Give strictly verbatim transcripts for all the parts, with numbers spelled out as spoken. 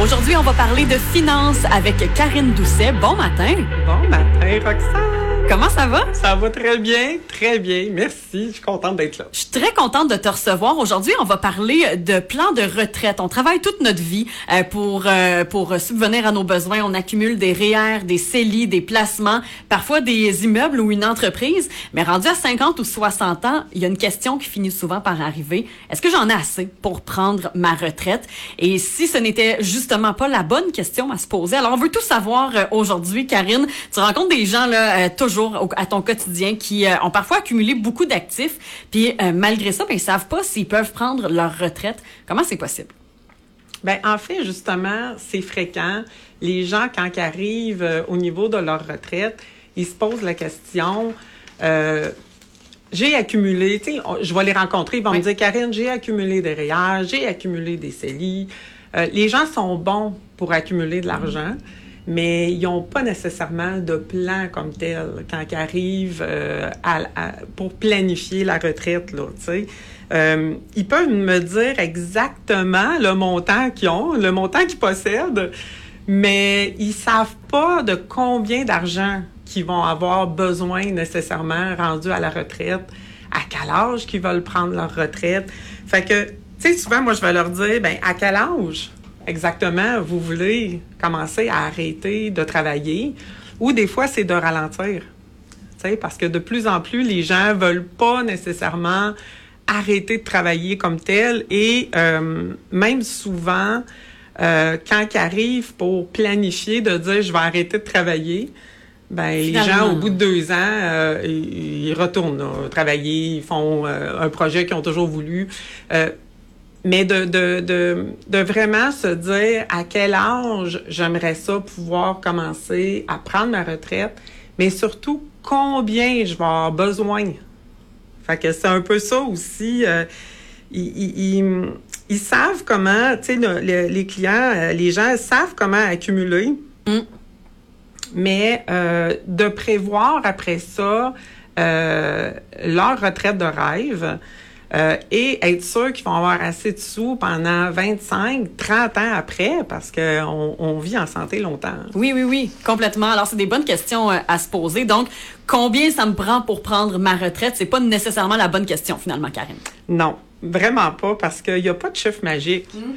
Aujourd'hui, on va parler de finances avec Karine Doucet. Bon matin. Bon matin, Roxane. Comment ça va? Ça va très bien, très bien. Merci, je suis contente d'être là. Je suis très contente de te recevoir. Aujourd'hui, on va parler de plan de retraite. On travaille toute notre vie euh, pour euh, pour subvenir à nos besoins. On accumule des R E E R, des C E L I, des placements, parfois des immeubles ou une entreprise. Mais rendu à cinquante ou soixante ans, il y a une question qui finit souvent par arriver. Est-ce que j'en ai assez pour prendre ma retraite? Et si ce n'était justement pas la bonne question à se poser, alors on veut tout savoir euh, aujourd'hui, Karine. Tu rencontres des gens là euh, toujours au, à ton quotidien qui euh, ont parfois accumulé beaucoup d'actifs, puis euh, malgré ça, ben, ils savent pas s'ils peuvent prendre leur retraite. Comment c'est possible? Ben en fait, justement, c'est fréquent. Les gens, quand ils arrivent euh, au niveau de leur retraite, ils se posent la question... Euh, j'ai accumulé, tu sais, je vais les rencontrer, ils vont oui. me dire, Karine, j'ai accumulé des R E E R, j'ai accumulé des C E L I. Euh, les gens sont bons pour accumuler de l'argent, mmh. mais ils n'ont pas nécessairement de plan comme tel quand ils arrivent euh, à, à, pour planifier la retraite, là, tu sais. Euh, ils peuvent me dire exactement le montant qu'ils ont, le montant qu'ils possèdent, mais ils savent pas de combien d'argent qu'ils vont avoir besoin nécessairement rendus à la retraite, à quel âge qu'ils veulent prendre leur retraite. Fait que, tu sais, souvent, moi, je vais leur dire, ben à quel âge exactement vous voulez commencer à arrêter de travailler, ou des fois, c'est de ralentir. Tu sais, parce que de plus en plus, les gens veulent pas nécessairement arrêter de travailler comme tel, et euh, même souvent, euh, quand ils arrivent pour planifier de dire, je vais arrêter de travailler, ben les gens, au bout de deux ans, euh, ils, ils retournent là, travailler, ils font euh, un projet qu'ils ont toujours voulu. Euh, mais de, de, de, de vraiment se dire à quel âge j'aimerais ça pouvoir commencer à prendre ma retraite, mais surtout combien je vais avoir besoin. Fait que c'est un peu ça aussi. Euh, ils, ils, ils, ils savent comment, tu sais, le, le, les clients, les gens savent comment accumuler. Mm. Mais euh, de prévoir après ça euh, leur retraite de rêve euh, et être sûr qu'ils vont avoir assez de sous pendant vingt-cinq, trente ans après, parce qu'on on vit en santé longtemps. Oui, oui, oui, complètement. Alors, c'est des bonnes questions euh, à se poser. Donc, combien ça me prend pour prendre ma retraite? C'est pas nécessairement la bonne question, finalement, Karine. Non, vraiment pas, parce qu'il n'y a pas de chiffre magique. Mm.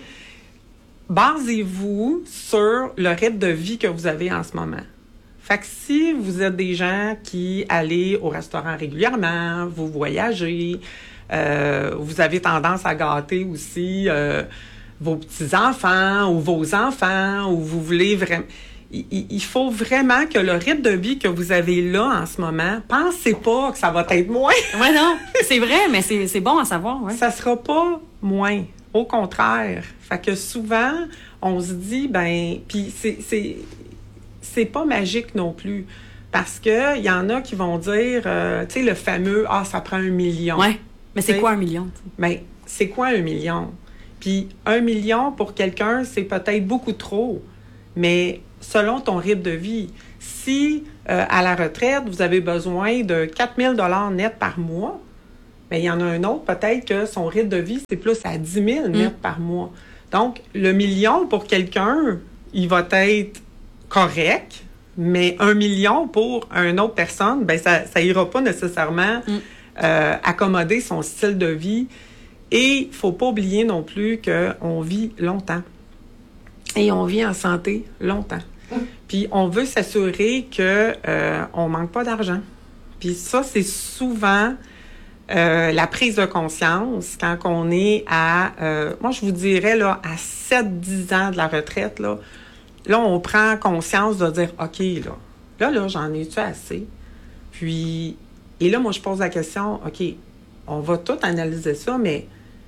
Basez-vous sur le rythme de vie que vous avez en ce moment. Fait que si vous êtes des gens qui allez au restaurant régulièrement, vous voyagez, euh, vous avez tendance à gâter aussi euh, vos petits-enfants ou vos enfants, ou vous voulez vraiment... Il, il faut vraiment que le rythme de vie que vous avez là en ce moment, pensez pas que ça va être moins. Oui, non, c'est vrai, mais c'est, c'est bon à savoir. Ouais. Ça sera pas moins, au contraire. Fait que souvent, on se dit, ben, puis c'est... c'est c'est pas magique non plus. Parce que il y en a qui vont dire, euh, tu sais, le fameux « Ah, ça prend un million ». Oui, mais c'est quoi un million? Mais c'est quoi un million? Puis un million, pour quelqu'un, c'est peut-être beaucoup trop. Mais selon ton rythme de vie, si euh, à la retraite, vous avez besoin de quatre mille dollars net par mois, bien, il y en a un autre, peut-être que son rythme de vie, c'est plus à dix mille net mm. par mois. Donc, le million, pour quelqu'un, il va être correct, mais un million pour une autre personne, ben ça ça ira pas nécessairement mm. euh, accommoder son style de vie. Et il faut pas oublier non plus qu'on vit longtemps. Et on vit en santé longtemps. Mm. Puis on veut s'assurer que euh, on manque pas d'argent. Puis ça, c'est souvent euh, la prise de conscience quand on est à, euh, moi je vous dirais là, à sept dix ans de la retraite, là, là, on prend conscience de dire, OK, là, là, là, j'en ai-tu assez? Puis, et là, moi, je pose la question, OK, on va tout analyser ça, mais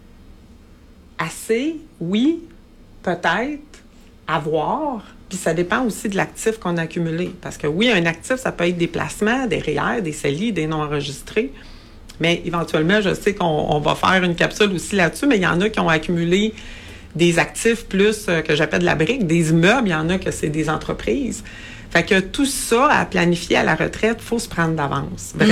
assez, oui, peut-être, avoir, puis ça dépend aussi de l'actif qu'on a accumulé. Parce que oui, un actif, ça peut être des placements, des R E E R, des C E L I, des non enregistrés, mais éventuellement, je sais qu'on on va faire une capsule aussi là-dessus, mais il y en a qui ont accumulé des actifs plus euh, que j'appelle de la brique, des immeubles, il y en a que c'est des entreprises. Fait que tout ça à planifier à la retraite, il faut se prendre d'avance, vraiment. Mmh.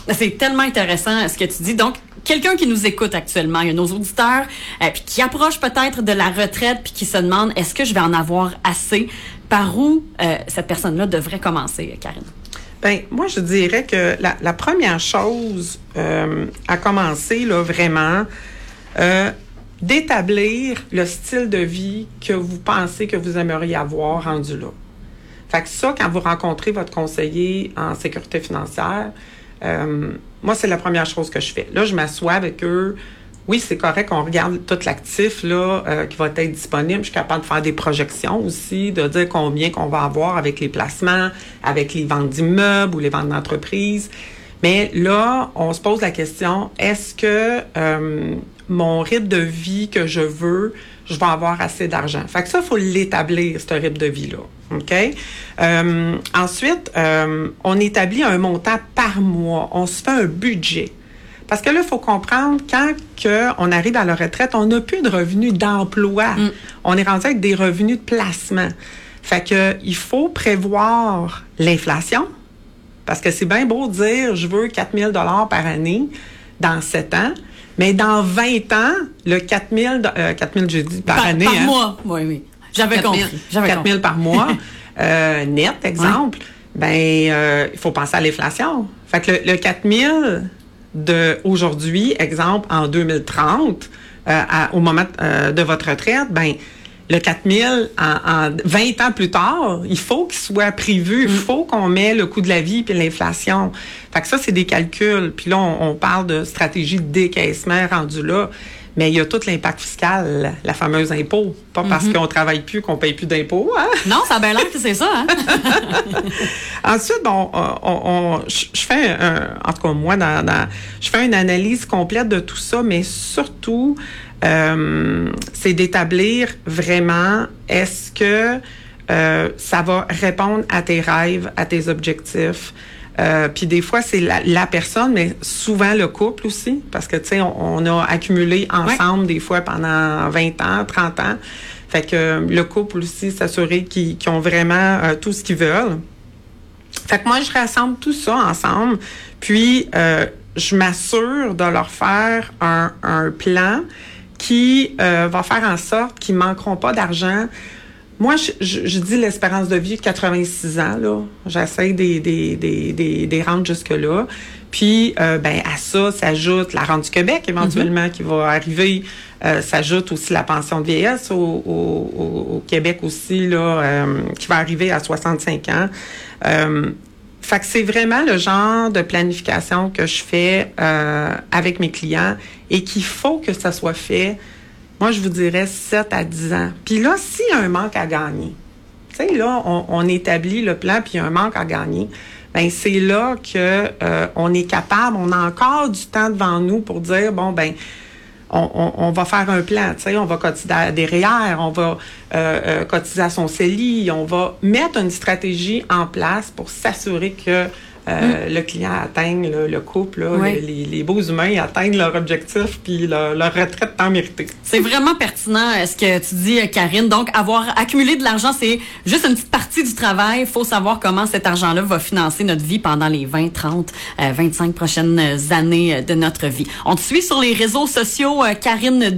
C'est tellement intéressant ce que tu dis. Donc, quelqu'un qui nous écoute actuellement, il y a nos auditeurs, euh, puis qui approche peut-être de la retraite, puis qui se demande, est-ce que je vais en avoir assez? Par où euh, cette personne-là devrait commencer, Karine? Ben, moi, je dirais que la, la première chose euh, à commencer, là, vraiment, euh, d'établir le style de vie que vous pensez que vous aimeriez avoir rendu là. Fait que ça, quand vous rencontrez votre conseiller en sécurité financière, euh, moi, c'est la première chose que je fais. Là, je m'assois avec eux. Oui, c'est correct qu'on regarde tout l'actif là euh, qui va être disponible. Je suis capable de faire des projections aussi, de dire combien qu'on va avoir avec les placements, avec les ventes d'immeubles ou les ventes d'entreprises. Mais là, on se pose la question, est-ce que euh, mon rythme de vie que je veux, je vais avoir assez d'argent? Fait que ça, il faut l'établir, ce rythme de vie-là. OK? Euh, ensuite, euh, on établit un montant par mois. On se fait un budget. Parce que là, il faut comprendre, quand que on arrive à la retraite, on n'a plus de revenus d'emploi. Mm. On est rendu avec des revenus de placement. Fait que il faut prévoir l'inflation. Parce que c'est bien beau de dire, je veux quatre mille dollars par année dans sept ans. Mais dans vingt ans, le quatre mille, euh, quatre mille, j'ai dit, par, par année. Par hein, mois, oui, oui. J'avais compris. J'avais quatre mille par mois, euh, net, exemple. Ouais. Ben, euh, il faut penser à l'inflation. Fait que le, le quatre mille de aujourd'hui, exemple, en deux mille trente, euh, à, au moment euh, de votre retraite, ben, le quatre mille, en, en vingt ans plus tard, il faut qu'il soit prévu. Il mm. faut qu'on mette le coût de la vie puis l'inflation. Fait que ça, c'est des calculs. Puis là, on, on parle de stratégie de décaissement rendu là. Mais il y a tout l'impact fiscal, la fameuse impôt. Pas parce mm-hmm. qu'on travaille plus qu'on paye plus d'impôts. Hein? Non, ça a bien l'air que c'est ça. Hein? Ensuite, bon, on, on, je, je fais, un, en tout cas moi, dans, dans, je fais une analyse complète de tout ça, mais surtout, euh, c'est d'établir vraiment, est-ce que euh, ça va répondre à tes rêves, à tes objectifs. Euh, puis des fois, c'est la, la personne, mais souvent le couple aussi, parce que, tu sais, on, on a accumulé ensemble ouais. des fois pendant vingt ans, trente ans. Fait que euh, le couple aussi, s'assurer qu'ils, qu'ils ont vraiment euh, tout ce qu'ils veulent. Fait que moi, je rassemble tout ça ensemble, puis euh, je m'assure de leur faire un, un plan qui euh, va faire en sorte qu'ils manqueront pas d'argent. Moi, je, je, je dis l'espérance de vie de quatre-vingt-six ans, là. J'essaie des, des, des, des, des rentes jusque-là. Puis, euh, ben, à ça s'ajoute la rente du Québec, éventuellement, mm-hmm. qui va arriver. Euh, s'ajoute aussi la pension de vieillesse au, au, au Québec aussi, là, euh, qui va arriver à soixante-cinq ans. Euh, fait que c'est vraiment le genre de planification que je fais euh, avec mes clients et qu'il faut que ça soit fait. Moi, je vous dirais sept à dix ans. Puis là, s'il y a un manque à gagner, tu sais, là, on, on établit le plan, puis il y a un manque à gagner, bien, c'est là que euh, on est capable, on a encore du temps devant nous pour dire, bon, ben on, on, on va faire un plan, tu sais, on va cotiser à des R E E R, on va euh, euh, cotiser à son C E L I, on va mettre une stratégie en place pour s'assurer que Euh, mm. le client atteigne, là, le couple, là, oui. les, les beaux humains atteignent leur objectif puis leur, leur retraite tant méritée. C'est vraiment pertinent ce que tu dis, Karine. Donc, avoir accumulé de l'argent, c'est juste une petite partie du travail. Il faut savoir comment cet argent-là va financer notre vie pendant les vingt, trente, vingt-cinq prochaines années de notre vie. On te suit sur les réseaux sociaux, Karine